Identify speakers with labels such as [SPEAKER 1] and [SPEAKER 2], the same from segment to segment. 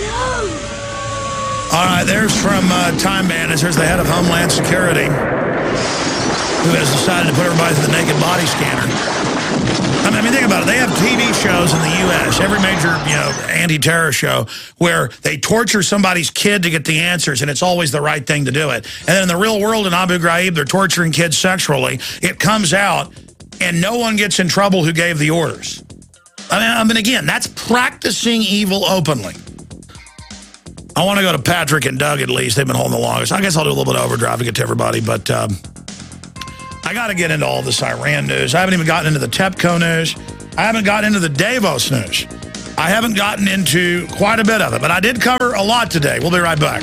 [SPEAKER 1] All right, there's from Time Bandits. There's the head of Homeland Security, who has decided to put everybody through the naked body scanner. I mean, think about it. They have TV shows in the U.S., every major, anti-terror show, where they torture somebody's kid to get the answers, and it's always the right thing to do it. And then in the real world in Abu Ghraib, they're torturing kids sexually. It comes out, and no one gets in trouble who gave the orders. I mean, again, that's practicing evil openly. I want to go to Patrick and Doug at least. They've been holding the longest. I guess I'll do a little bit of overdrive to get to everybody, but I got to get into all this Iran news. I haven't even gotten into the TEPCO news. I haven't gotten into the Davos news. I haven't gotten into quite a bit of it, but I did cover a lot today. We'll be right back.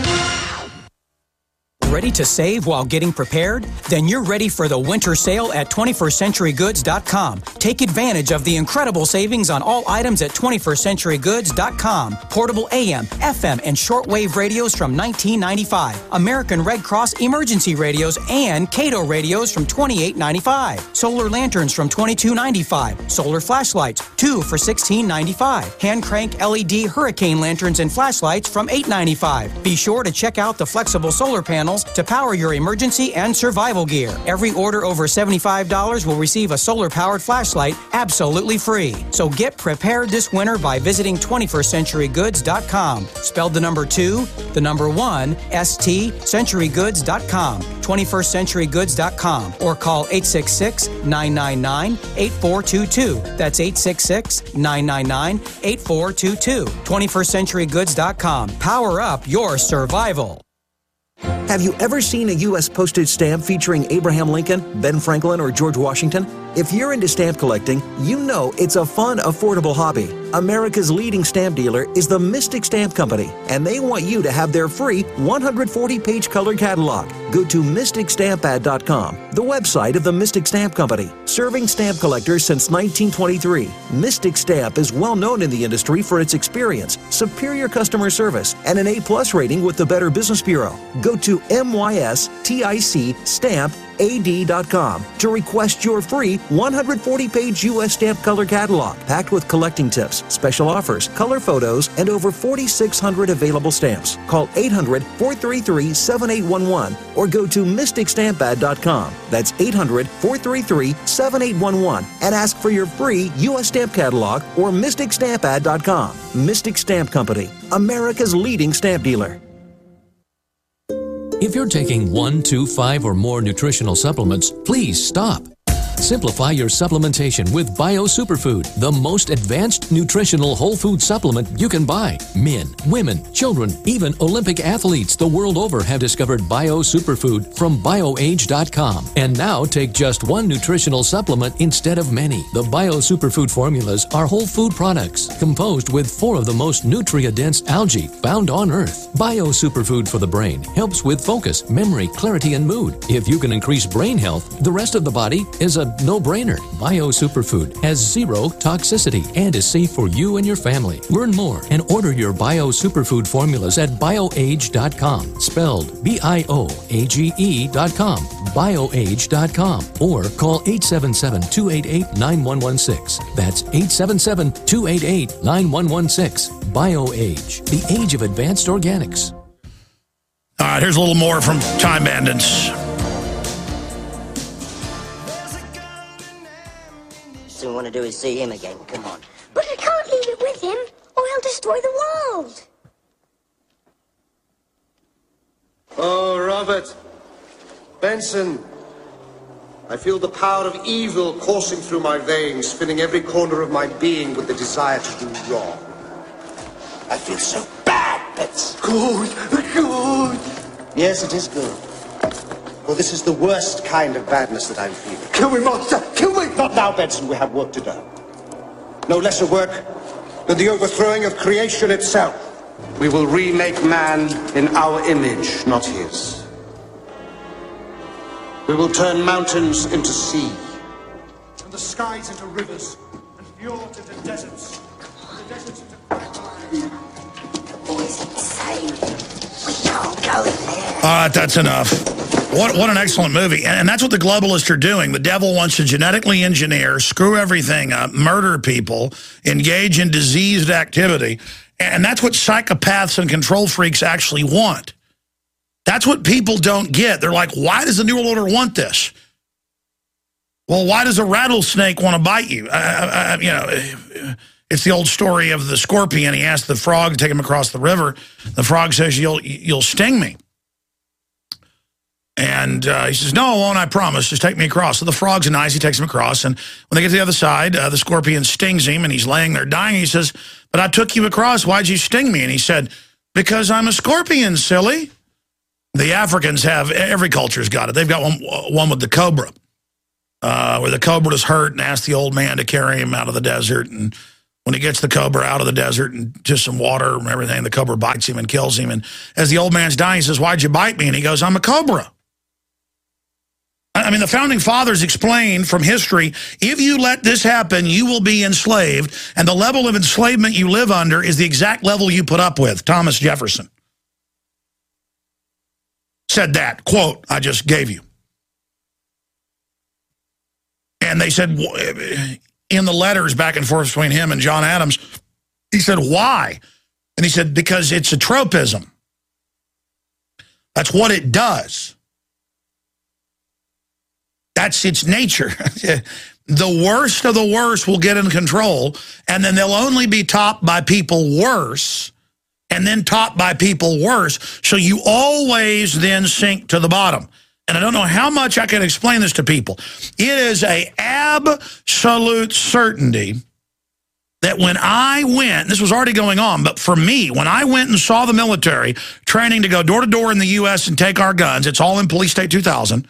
[SPEAKER 2] Ready to save while getting prepared? Then you're ready for the winter sale at 21stCenturyGoods.com. Take advantage of the incredible savings on all items at 21stCenturyGoods.com. Portable AM, FM, and shortwave radios from $19.95. American Red Cross emergency radios and Cato radios from $28.95. Solar lanterns from $22.95. Solar flashlights, 2 for $16.95. Hand crank LED hurricane lanterns and flashlights from $8.95. Be sure to check out the flexible solar panels to power your emergency and survival gear. Every order over $75 will receive a solar-powered flashlight absolutely free. So get prepared this winter by visiting 21stCenturyGoods.com. Spelled the number 2, the number 1, ST, CenturyGoods.com. 21stCenturyGoods.com. Or call 866-999-8422. That's 866-999-8422. 21stCenturyGoods.com. Power up your survival.
[SPEAKER 3] Have you ever seen a U.S. postage stamp featuring Abraham Lincoln, Ben Franklin, or George Washington? If you're into stamp collecting, you know it's a fun, affordable hobby. America's leading stamp dealer is the Mystic Stamp Company, and they want you to have their free 140-page color catalog. Go to MysticStampAd.com, the website of the Mystic Stamp Company. Serving stamp collectors since 1923, Mystic Stamp is well known in the industry for its experience, superior customer service, and an A+ rating with the Better Business Bureau. Go to MysticStampAd.com to request your free 140-page U.S. stamp color catalog, packed with collecting tips, special offers, color photos, and over 4,600 available stamps. Call 800-433-7811 or go to MysticStampAd.com. That's 800-433-7811 and ask for your free U.S. stamp catalog or MysticStampAd.com. Mystic Stamp Company, America's leading stamp dealer.
[SPEAKER 4] If you're taking 1, 2, 5, or more nutritional supplements, please stop. Simplify your supplementation with Bio Superfood, the most advanced nutritional whole food supplement you can buy. Men, women, children, even Olympic athletes the world over have discovered Bio Superfood from BioAge.com. And now take just one nutritional supplement instead of many. The Bio Superfood formulas are whole food products composed with 4 of the most nutrient-dense algae found on Earth. Bio Superfood for the brain helps with focus, memory, clarity, and mood. If you can increase brain health, the rest of the body is a no-brainer. Bio Superfood has 0 toxicity and is safe for you and your family. Learn more and order your Bio Superfood formulas at BioAge.com, spelled BIOAGE.com, BioAge.com, or call 877-288-9116. That's 877-288-9116. BioAge, the age of advanced organics.
[SPEAKER 1] All right, here's a little more from Time Bandits.
[SPEAKER 5] All we want to do is see him again. Come on.
[SPEAKER 6] But I can't leave it with him, or he'll destroy the world.
[SPEAKER 7] Oh, Robert. Benson. I feel the power of evil coursing through my veins, filling every corner of my being with the desire to do wrong. I feel so bad, Benson. Good. Yes, it is good. Well, this is the worst kind of badness that I'm feeling. Kill me, monster! Kill me! Not now, Benson. We have work to do. No lesser work than the overthrowing of creation itself. We will remake man in our image, not his. We will turn mountains into sea, and the skies into rivers, and fjords into deserts, and the deserts into pipelines.
[SPEAKER 6] The boy's insane. We can't go in there.
[SPEAKER 1] All right, that's enough. What an excellent movie. And that's what the globalists are doing. The devil wants to genetically engineer, screw everything up, murder people, engage in diseased activity. And that's what psychopaths and control freaks actually want. That's what people don't get. They're like, why does the New World Order want this? Well, why does a rattlesnake want to bite you? You know, it's the old story of the scorpion. He asked the frog to take him across the river. The frog says, you'll sting me. And he says, no, I won't, I promise. Just take me across. So the frog's nice. He takes him across. And when they get to the other side, the scorpion stings him, and he's laying there dying. He says, but I took you across. Why'd you sting me? And he said, because I'm a scorpion, silly. The Africans have, every culture's got it. They've got one with the cobra, where the cobra is hurt and asks the old man to carry him out of the desert. And when he gets the cobra out of the desert and to some water and everything, the cobra bites him and kills him. And as the old man's dying, he says, why'd you bite me? And he goes, I'm a cobra. I mean, the Founding Fathers explained from history, if you let this happen, you will be enslaved. And the level of enslavement you live under is the exact level you put up with. Thomas Jefferson said that, quote, I just gave you. And they said, in the letters back and forth between him and John Adams, he said, why? And he said, because it's a tropism. That's what it does. That's its nature. The worst of the worst will get in control, and then they'll only be topped by people worse, and then topped by people worse, so you always then sink to the bottom. And I don't know how much I can explain this to people. It is an absolute certainty that when I went, this was already going on, but for me, when I went and saw the military training to go door to door in the U.S. and take our guns, it's all in Police State 2000,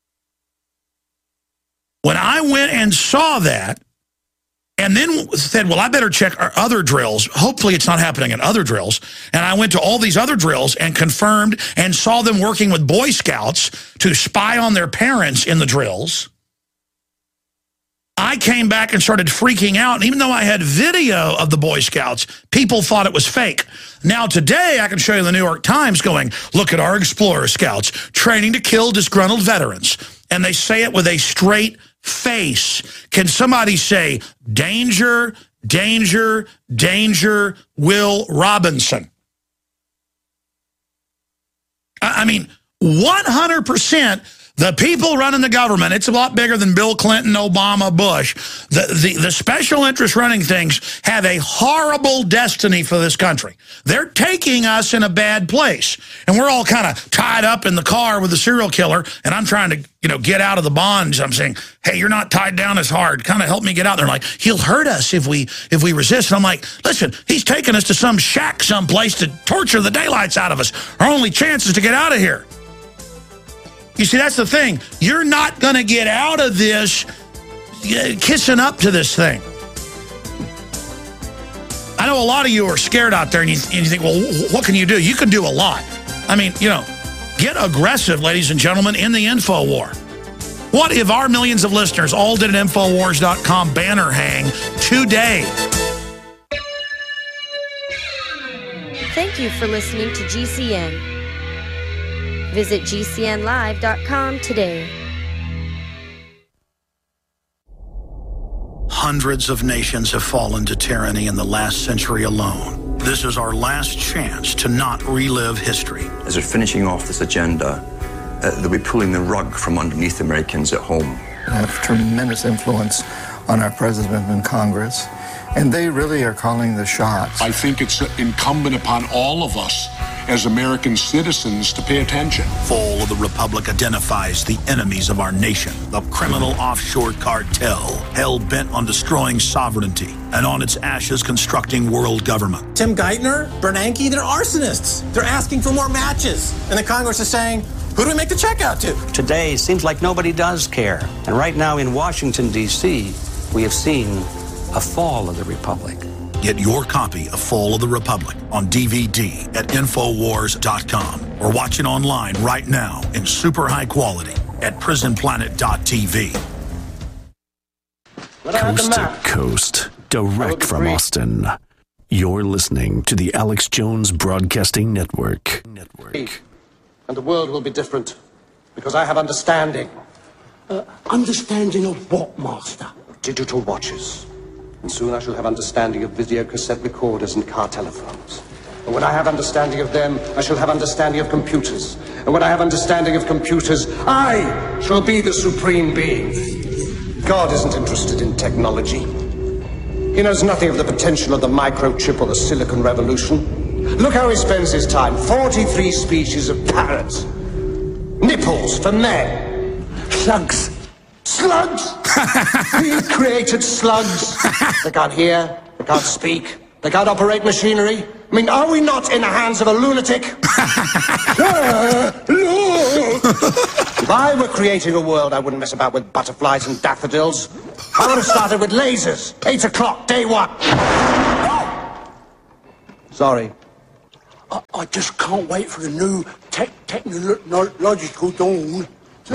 [SPEAKER 1] when I went and saw that, and then said, well, I better check our other drills. Hopefully it's not happening in other drills. And I went to all these other drills and confirmed and saw them working with Boy Scouts to spy on their parents in the drills. I came back and started freaking out. And even though I had video of the Boy Scouts, people thought it was fake. Now today, I can show you the New York Times going, look at our Explorer Scouts training to kill disgruntled veterans. And they say it with a straight face. Can somebody say, danger, danger, danger, Will Robinson? I mean, 100%. The people running the government, it's a lot bigger than Bill Clinton, Obama, Bush. The special interests running things have a horrible destiny for this country. They're taking us in a bad place. And we're all kind of tied up in the car with the serial killer, and I'm trying to, get out of the bonds. I'm saying, hey, you're not tied down as hard. Kind of help me get out there. Like, he'll hurt us if we resist. And I'm like, listen, he's taking us to some shack someplace to torture the daylights out of us. Our only chance is to get out of here. You see, that's the thing. You're not going to get out of this kissing up to this thing. I know a lot of you are scared out there, and you think, well, what can you do? You can do a lot. I mean, get aggressive, ladies and gentlemen, in the info war. What if our millions of listeners all did an Infowars.com banner hang today?
[SPEAKER 8] Thank you for listening to GCN. Visit GCNlive.com today.
[SPEAKER 1] Hundreds of nations have fallen to tyranny in the last century alone. This is our last chance to not relive history.
[SPEAKER 9] As they're finishing off this agenda, they'll be pulling the rug from underneath Americans at home.
[SPEAKER 10] I have tremendous influence on our president and Congress, and they really are calling the shots.
[SPEAKER 11] I think it's incumbent upon all of us as American citizens to pay attention.
[SPEAKER 1] Fall of the Republic identifies the enemies of our nation, the criminal offshore cartel, hell-bent on destroying sovereignty, and on its ashes constructing world government.
[SPEAKER 12] Tim Geithner, Bernanke, they're arsonists. They're asking for more matches. And the Congress is saying, who do we make the check out to?
[SPEAKER 13] Today, seems like nobody does care. And right now in Washington, D.C., we have seen a fall of the Republic.
[SPEAKER 1] Get your copy of Fall of the Republic on DVD at Infowars.com or watch it online right now in super high quality at PrisonPlanet.tv.
[SPEAKER 14] Coast to coast, direct from Austin. You're listening to the Alex Jones Broadcasting Network.
[SPEAKER 7] And the world will be different because I have understanding.
[SPEAKER 6] Understanding of what, Master?
[SPEAKER 7] Digital watches. And soon I shall have understanding of video cassette recorders and car telephones. And when I have understanding of them, I shall have understanding of computers. And when I have understanding of computers, I shall be the supreme being. God isn't interested in technology. He knows nothing of the potential of the microchip or the silicon revolution. Look how he spends his time. 43 species of parrots. Nipples for men. Slugs. Slugs! He created slugs. They can't hear, they can't speak, they can't operate machinery. I mean, are we not in the hands of a lunatic? If I were creating a world, I wouldn't mess about with butterflies and daffodils. I would have started with lasers. 8 o'clock, day one. Sorry.
[SPEAKER 15] I just can't wait for the new technological dawn.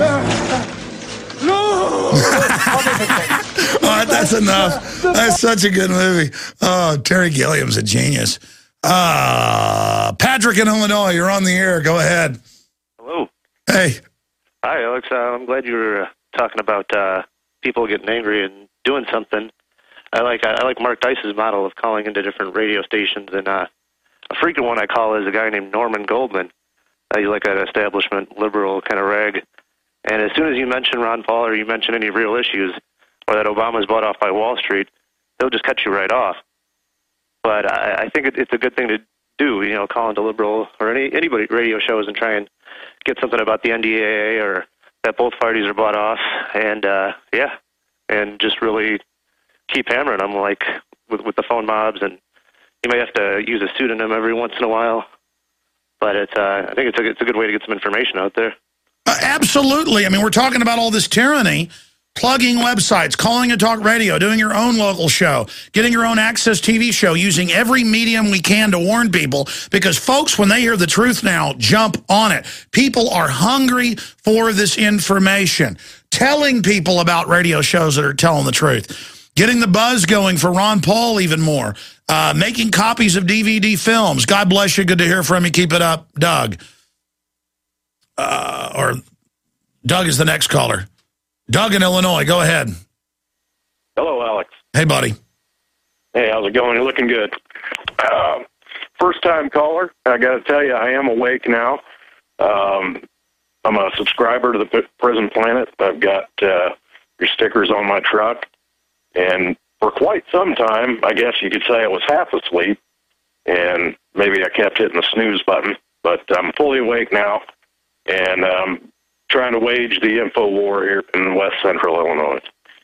[SPEAKER 1] All right, that's enough. That's such a good movie. Oh, Terry Gilliam's a genius. Patrick in Illinois, you're on the air. Go ahead.
[SPEAKER 16] Hello.
[SPEAKER 1] Hey.
[SPEAKER 16] Hi, Alex. I'm glad you were talking about people getting angry and doing something. I like Mark Dice's model of calling into different radio stations, and a frequent one I call is a guy named Norman Goldman. He's like an establishment liberal kind of rag. And as soon as you mention Ron Paul or you mention any real issues, or that Obama's bought off by Wall Street, they'll just cut you right off. But I think it's a good thing to do, you know, call into liberal or anybody radio shows and try and get something about the NDAA or that both parties are bought off, and and just really keep hammering them, like with the phone mobs, and you may have to use a pseudonym every once in a while. But I think it's a good way to get some information out there.
[SPEAKER 1] Absolutely. I mean, we're talking about all this tyranny, plugging websites, calling a talk radio, doing your own local show, getting your own access TV show, using every medium we can to warn people, because folks, when they hear the truth now, jump on it. People are hungry for this information. Telling people about radio shows that are telling the truth. Getting the buzz going for Ron Paul even more. Making copies of DVD films. God bless you. Good to hear from you. Keep it up, Doug. Or Doug is the next caller. Doug in Illinois, go ahead.
[SPEAKER 17] Hello, Alex.
[SPEAKER 1] Hey, buddy.
[SPEAKER 17] Hey, how's it going? You're looking good. First-time caller. I got to tell you, I am awake now. I'm a subscriber to the Prison Planet. I've got your stickers on my truck. And for quite some time, I guess you could say I was half asleep, and maybe I kept hitting the snooze button. But I'm fully awake now. And I'm trying to wage the info war here in West Central Illinois.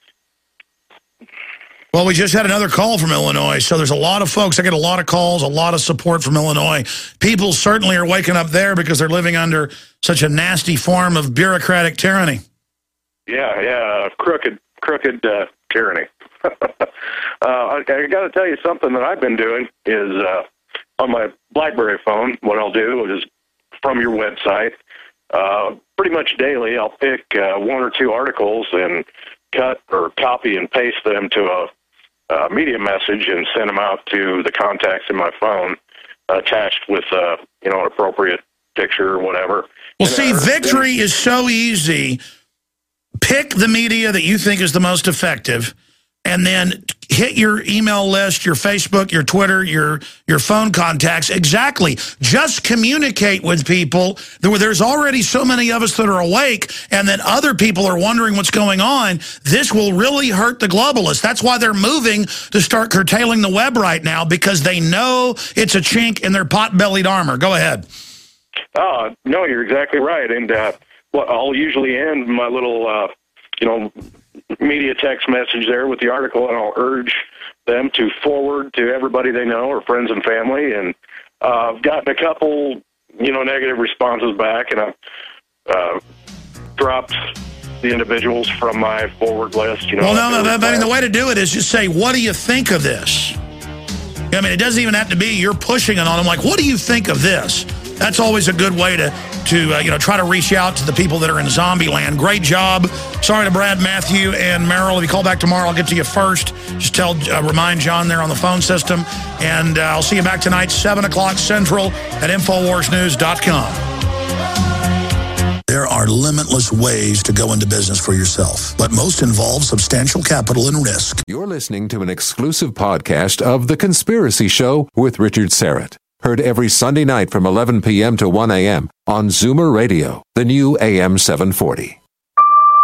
[SPEAKER 1] Well, we just had another call from Illinois, so there's a lot of folks. I get a lot of calls, a lot of support from Illinois. People certainly are waking up there because they're living under such a nasty form of bureaucratic tyranny.
[SPEAKER 17] Yeah, crooked tyranny. I got to tell you something that I've been doing is on my BlackBerry phone, what I'll do is from your website, pretty much daily, I'll pick one or two articles and cut or copy and paste them to a media message and send them out to the contacts in my phone, attached with an appropriate picture or whatever.
[SPEAKER 1] Well, see, victory is so easy. Pick the media that you think is the most effective, and then hit your email list, your Facebook, your Twitter, your phone contacts. Exactly. Just communicate with people. There's already so many of us that are awake, and then other people are wondering what's going on. This will really hurt the globalists. That's why they're moving to start curtailing the web right now, because they know it's a chink in their pot-bellied armor. Go ahead.
[SPEAKER 17] No, you're exactly right. And I'll usually end my little, media text message there with the article, and I'll urge them to forward to everybody they know or friends and family. And I've gotten a couple, negative responses back, and I've dropped the individuals from my forward list.
[SPEAKER 1] Well, no, I mean, the way to do it is just say, what do you think of this? I mean, it doesn't even have to be you're pushing it on them. Like, what do you think of this? That's always a good way to try to reach out to the people that are in zombie land. Great job. Sorry to Brad, Matthew, and Merrill. If you call back tomorrow, I'll get to you first. Just remind John there on the phone system. And I'll see you back tonight, 7 o'clock Central at InfoWarsNews.com. There are limitless ways to go into business for yourself, but most involve substantial capital and risk.
[SPEAKER 18] You're listening to an exclusive podcast of The Conspiracy Show with Richard Serrett. Heard every Sunday night from 11 p.m. to 1 a.m. on Zoomer Radio, the new AM 740.